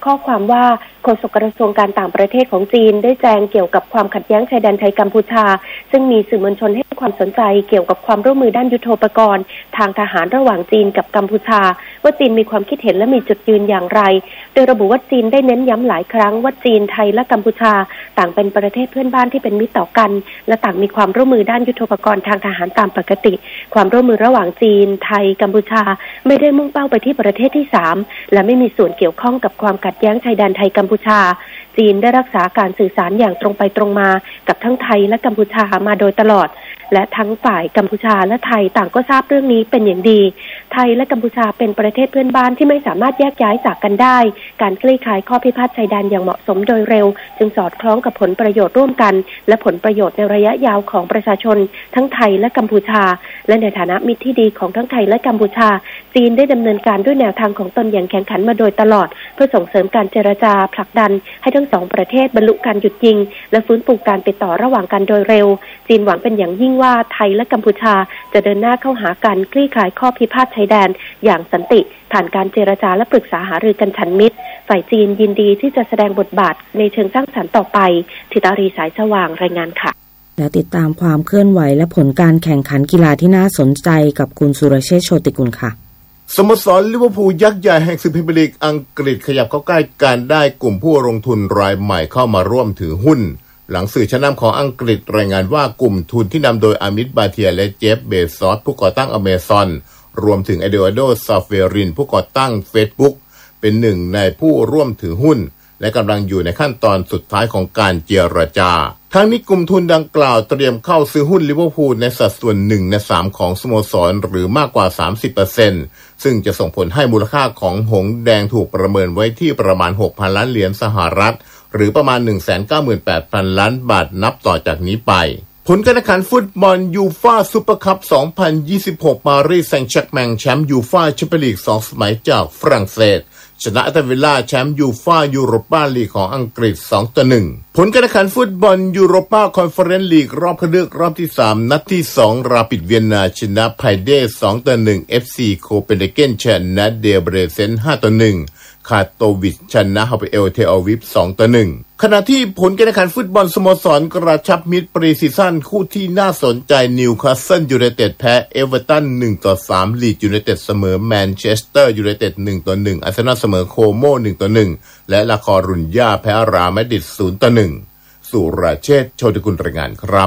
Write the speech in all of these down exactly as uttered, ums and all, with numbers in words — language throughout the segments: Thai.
ข้อความว่าโฆษกกระทรวงการต่างประเทศของจีนได้แจ้งเกี่ยวกับความขัดแย้งชายแดนไทยกัมพูชาซึ่งมีสื่อมวลชนให้ความสนใจเกี่ยวกับความร่วมมือด้านยุทโธปกรณ์ทางทหารระหว่างจีนกับกัมพูชาว่าจีนมีความคิดเห็นและมีจุดยืนอย่างไรโดยระบุว่าจีนได้เน้นย้ำหลายครั้งว่าจีนไทยและกัมพูชาต่างเป็นประเทศเพื่อนบ้านที่เป็นมิตรต่อกันและต่างมีความร่วมมือด้านยุทโธปกรณ์ทางทหารตามปกติความร่วมมือระหว่างจีนไทยกัมพูชาไม่ได้มุ่งเป้าไปที่ประเทศที่สามและไม่มีส่วนเกี่ยวข้องกับความขัดแย้งชายแดนไทยกัมพูชาจีนได้รักษาการสื่อสารอย่างตรงไปตรงมากับทั้งไทยและกัมพูชามาโดยตลอดและทั้งฝ่ายกัมพูชาและไทยต่างก็ทราบเรื่องนี้เป็นอย่างดีไทยและกัมพูชาเป็นประเทศเพื่อนบ้านที่ไม่สามารถแยกย้ายจากกันได้การคลี่คลายข้อพิพาทชายแดนอย่างเหมาะสมโดยเร็วจึงสอดคล้องกับผลประโยชน์ร่วมกันและผลประโยชน์ในระยะยาวของประชาชนทั้งไทยและกัมพูชาและในฐานะมิตรที่ดีของทั้งไทยและกัมพูชาจีนได้ดำเนินการด้วยแนวทางของตนอย่างแข็งขันมาโดยตลอดเพื่อส่งเสริมการเจรจาผลักดันให้ทั้งสองประเทศบรรลุการหยุดยิงและฟื้นฟูการติดต่อระหว่างกันโดยเร็วจีนหวังเป็นอย่างยิ่งว่าไทยและกัมพูชาจะเดินหน้าเข้าหาการคลี่คลายข้อพิพาทชายแดนอย่างสันติผ่านการเจรจาและปรึกษาหารือกันฉันมิตรฝ่ายจีนยินดีที่จะแสดงบทบาทในเชิงสร้างสรรค์ต่อไปธิตารีสายสว่างรายงานค่ะและติดตามความเคลื่อนไหวและผลการแข่งขันกีฬาที่น่าสนใจกับคุณสุรเชษฐ์โชติกุลค่ะสโมสรลิเวอร์พูลยักษ์ใหญ่แห่งศึกพรีเมียร์ลีกอังกฤษขยับเข้าใกล้การได้กลุ่มผู้ลงทุนรายใหม่เข้ามาร่วมถือหุ้นหลังสื่อชั้นนำของอังกฤษรายงานว่ากลุ่มทุนที่นำโดยอามิดบาเทียและเจฟเบซอสผู้ก่อตั้งอเมซอนรวมถึงเอเดวาโดซาเฟรินผู้ก่อตั้ง Facebook เป็นหนึ่งในผู้ร่วมถือหุ้นและกำลังอยู่ในขั้นตอนสุดท้ายของการเจรจาทั้งนี้กลุ่มทุนดังกล่าวเตรียมเข้าซื้อหุ้นลิเวอร์พูลในสัดส่วนหนึ่งในสามของสโมสรหรือมากกว่า สามสิบเปอร์เซ็นต์ ซึ่งจะส่งผลให้มูลค่าของหงส์แดงถูกประเมินไว้ที่ประมาณ หกพัน ล้านเหรียญสหรัฐหรือประมาณ หนึ่งแสนเก้าหมื่นแปดพัน ล้านบาทนับต่อจากนี้ไปผลการแข่งขันฟุตบอลยูฟ่าซุปเปอร์คัพ สองพันยี่สิบหก ปารีสแซงต์แชร์กแมงแชมป์ยูฟ่าแชมเปี้ยนลีกสองสมัยจากฝรั่งเศสชนะแอสตันวิลล่าแชมป์ยูฟ่ายูโรปาลีกของอังกฤษ สองต่อหนึ่ง ผลการแข่งขันฟุตบอลยูโรปาคอนเฟอเรนซ์ลีกรอบคัดเลือกรอบที่สามนัดที่สองราปิดเวียนนาชนะไพเดส สองต่อหนึ่ง เอฟ ซี โคเปนเฮเกนชนะเดเบรเซน ห้าต่อหนึ่งคาโตวิชชนะฮาเปเอลเทอวิฟ สองต่อหนึ่ง ขณะที่ผลการแข่งขันฟุตบอลสโมสรกระชับมิตรปรีซีซั่นคู่ที่น่าสนใจนิวคาสเซิลยูไนเต็ดแพ้เอเวอร์ตัน หนึ่งต่อสาม ลีดส์ยูไนเต็ดเสมอแมนเชสเตอร์ยูไนเต็ด หนึ่งต่อหนึ่ง อาร์เซนอลเสมอโคโม หนึ่งต่อหนึ่ง และลาคอรุญญาแพ้รามาดริด ศูนย์ต่อหนึ่ง สุรเชษฐ์โชติกุลรายงานครับ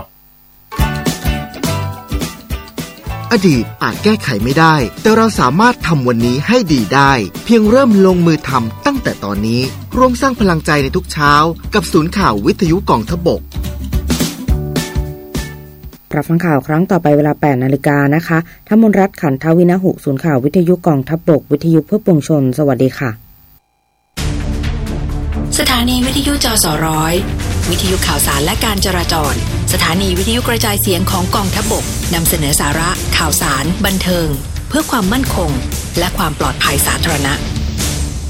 อดีตอาจแก้ไขไม่ได้แต่เราสามารถทำวันนี้ให้ดีได้เพียงเริ่มลงมือทำตั้งแต่ตอนนี้ร่วมสร้างพลังใจในทุกเช้ากับศูนย์ข่าววิทยุกองทพบกรับฟังข่าวครั้งต่อไปเวลา แปดนาฬิกานะคะธมนรัตน์ขันทวินหุศูนย์ข่าววิทยุกองทพบกวิทยุเพื่อปวงชนสวัสดีค่ะสถานีวิทยุจสร้อยวิทยุข่าวสารและการจราจรสถานีวิทยุกระจายเสียงของกองทัพบกนำเสนอสาระข่าวสารบันเทิงเพื่อความมั่นคงและความปลอดภัยสาธารณะ